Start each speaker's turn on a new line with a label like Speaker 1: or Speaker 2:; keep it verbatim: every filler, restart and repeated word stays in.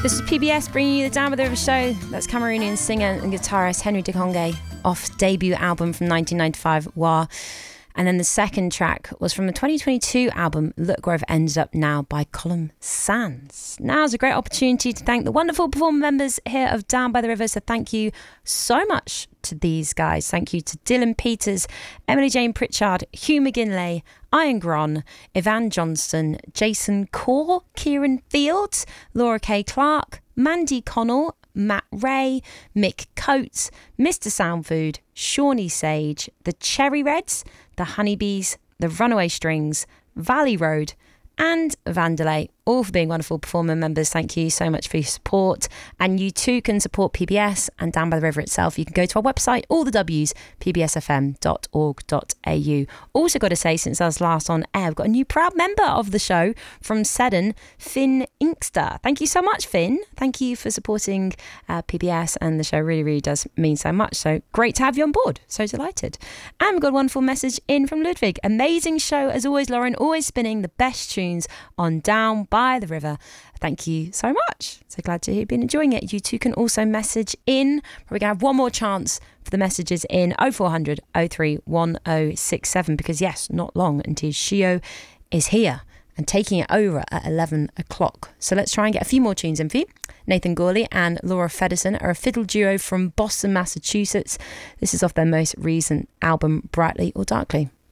Speaker 1: This is P B S bringing you the Down by the River show. That's Cameroonian singer and guitarist Henry Dikonge off debut album from nineteen ninety-five, Wah. And then the second track was from the twenty twenty-two album, Look Where I've Ended Up Now by Colum Sands. Now's a great opportunity to thank the wonderful performer members here of Down by the River. So thank you so much to these guys. Thank you to Dylan Peters, Emily Jane Pritchard, Hugh McGinley, Ian Gron, Ivan Johnston, Jason Core, Kieran Fields, Laura K. Clark, Mandy Connell, Matt Ray, Mick Coates, Mister Soundfood, Shawnee Sage, the Cherry Reds, the Honeybees, the Runaway Strings, Valley Road, and Vandelay, all for being wonderful performer members. Thank you so much for your support. And you too can support P B S and Down by the River itself. You can go to our website, all the W's, p b s f m dot org dot a u. Also got to say, since I was last on air, we've got a new proud member of the show from Seddon, Finn Inkster. Thank you so much, Finn. Thank you for supporting uh, P B S, and the show really, really does mean so much. So great to have you on board. So delighted. And we've got a wonderful message in from Ludwig. Amazing show as always, Lauren. Always spinning the best tunes on Down by the River. Thank you so much. So glad to hear you've been enjoying it. You too can also message in. We're going to have one more chance for the messages in oh four hundred, oh three, one oh six seven, because yes, not long until Shio is here and taking it over at eleven o'clock. So let's try and get a few more tunes in for you. Nathan Gorley and Laura Fedderson are a fiddle duo from Boston, Massachusetts. This is off their most recent album, Brightly or Darkly.